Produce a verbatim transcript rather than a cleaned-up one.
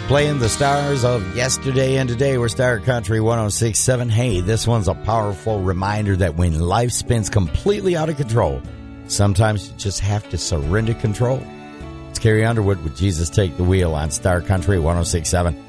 Playing the stars of yesterday and today. We're Star Country one oh six point seven. Hey, this one's a powerful reminder that when life spins completely out of control, sometimes you just have to surrender control. It's Carrie Underwood with Jesus Take the Wheel on Star Country one oh six point seven.